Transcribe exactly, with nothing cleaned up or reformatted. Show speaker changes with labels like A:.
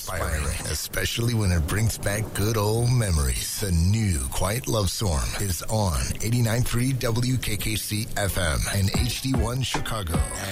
A: inspiring, especially when it brings back good old memories. The new Quiet Love Storm is on eighty-nine point three W K K C F M and H D one Chicago.